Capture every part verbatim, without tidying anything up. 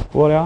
过来，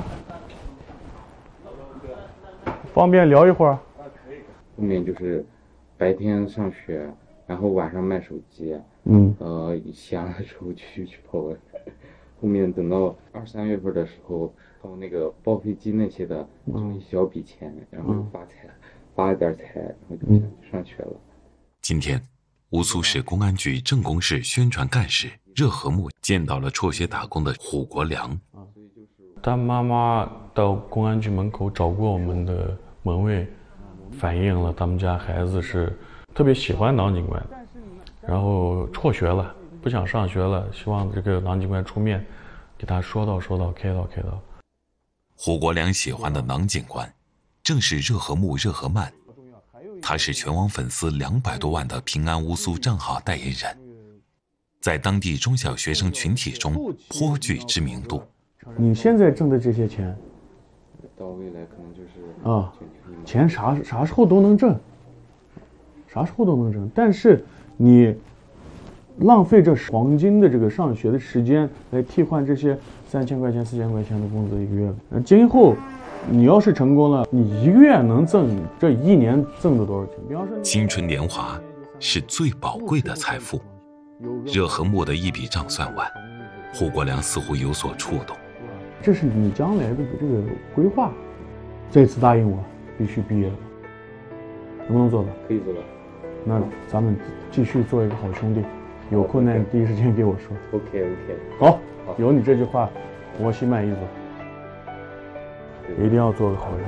方便聊一会儿。 后面就是白天上学，然后晚上卖手机， 嗯， 呃，闲的时候去去跑文。后面等到二三月份的时候，靠那个报废机那些的挣一小笔钱，然后发财，发了点财，然后就上学了。 今天，乌苏市公安局政工室宣传干事热和睦见到了辍学打工的胡国良。 他妈妈到公安局门口找过我们的门卫，反映了他们家孩子是特别喜欢郎警官，然后辍学了，不想上学了，希望这个郎警官出面给他说道说道，开导开导。 胡国良喜欢的郎警官正是热和睦热和曼，他是全网粉丝两百多万的平安乌苏账号代言人，在当地中小学生群体中颇具知名度。 你现在挣的这些钱， 到未来可能就是啊，钱啥啥时候都能挣，啥时候都能挣。但是你浪费这黄金的这个上学的时间来替换这些三千块钱、四千块钱的工资一个月，今后你要是成功了，你一个月能挣这一年挣的多少钱？比方说， 青春年华是最宝贵的财富。热和睦的一笔账算完，胡国良似乎有所触动。 这是你将来的这个规划。这次答应我，必须毕业了，能不能做到？ 可以做到。 那咱们继续做一个好兄弟，有困难第一时间给我说。 OK OK。 好，有你这句话，我心满意足。一定要做个好人。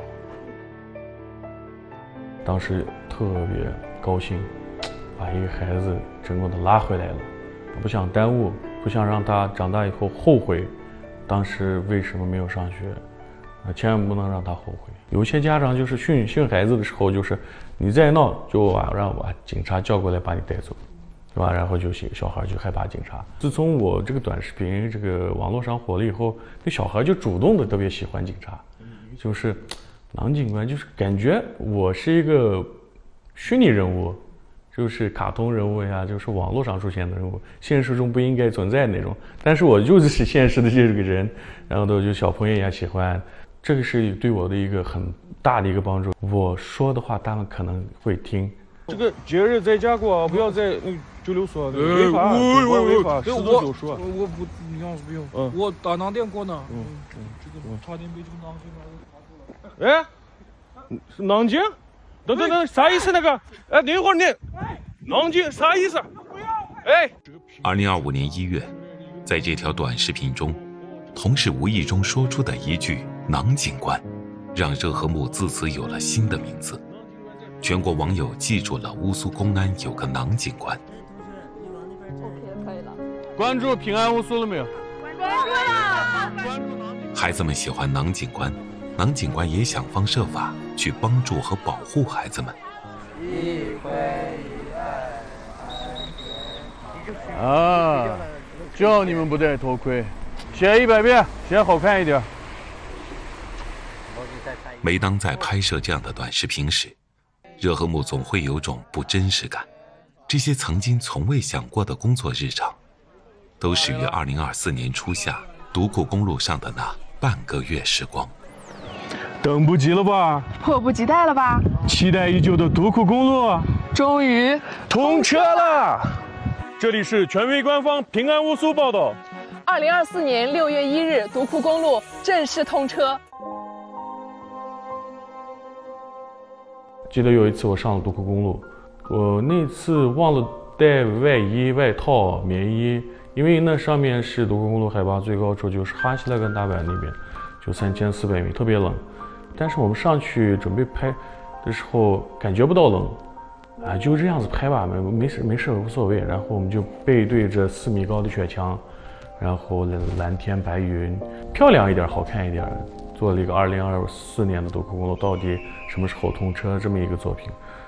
当时特别高兴，把一个孩子成功的拉回来了，不想耽误，不想让他长大以后后悔当时为什么没有上学，啊，千万不能让他后悔。有些家长就是训训孩子的时候，就是你再闹就把让把警察叫过来把你带走，是吧？然后就小孩就害怕警察。自从我这个短视频这个网络上火了以后，那小孩就主动的特别喜欢警察，就是郎警官，就是感觉我是一个虚拟人物，就是卡通人物呀，就是网络上出现的人物，现实中不应该存在的那种。但是我就是现实的这个人，然后都就小朋友也喜欢，这个是对我的一个很大的一个帮助。我说的话他们可能会听。 这个节日在家过，不要在那个拘留所违法，违法，十赌九输。 我我不不用不用，嗯，我打囊店过呢，嗯嗯，这个差点被这个囊警官给查住了。哎，是囊警？等等等，啥意思那个？哎，等一会儿你，囊警啥意思？哎， 二零二五年一月，在这条短视频中，同事无意中说出的一句“囊警官”，让热和睦自此有了新的名字。全国网友记住了乌苏公安有个囊警官。 OK， 可以了。 关注平安乌苏了没有？ 关注了。 关注囊警官。 孩子们喜欢囊警官，囊警官也想方设法去帮助和保护孩子们。 一回一啊，叫你们不戴头盔，写一百遍，写好看一点。 每当在拍摄这样的短视频时，热和睦总会有种不真实感。这些曾经从未想过的工作日常，都始于二零二四年初夏独库公路上的那半个月时光。 等不及了吧？ 迫不及待了吧？ 期待已久的独库公路终于通车了！这里是权威官方平安乌苏报道。 二零二四年六月一日，独库公路正式通车。 记得有一次我上了独库公路，我那次忘了带外衣、外套、棉衣，因为那上面是独库公路海拔最高处，就是哈希勒跟大坂那边，就三千四百米，特别冷。但是我们上去准备拍的时候，感觉不到冷，啊，就这样子拍吧，没没事没事无所谓。然后我们就背对着四米高的雪墙，然后蓝天白云，漂亮一点，好看一点。做了一个二零二四年的独库公路到底什么时候通车这么一个作品。